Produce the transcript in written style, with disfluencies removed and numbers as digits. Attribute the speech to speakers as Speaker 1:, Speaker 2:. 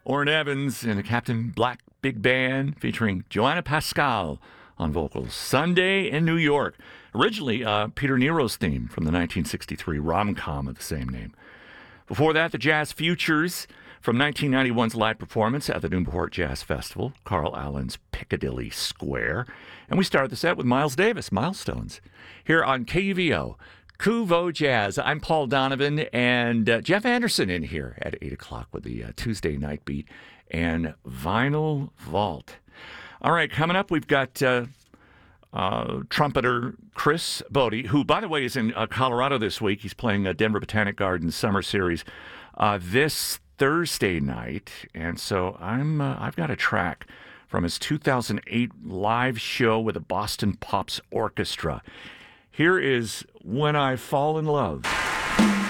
Speaker 1: Orrin Evans and the Captain Black Big Band featuring Joanna Pascal on vocals. Sunday in New York. Originally, Peter Nero's theme from the 1963 rom-com of the same name. Before that, the Jazz Futures from 1991's live performance at the Newport Jazz Festival, Carl Allen's Piccadilly Square. And we started the set with Miles Davis, Milestones, here on KUVO. Kuvo Jazz. I'm Paul Donovan, and Jeff Anderson in here at 8 o'clock with the Tuesday Night Beat and Vinyl Vault. All right, coming up, we've got trumpeter Chris Bode, who, by the way, is in Colorado this week. He's playing Denver Botanic Gardens Summer Series this Thursday night, and so I've got a track from his 2008 live show with the Boston Pops Orchestra. Here is When I Fall in Love.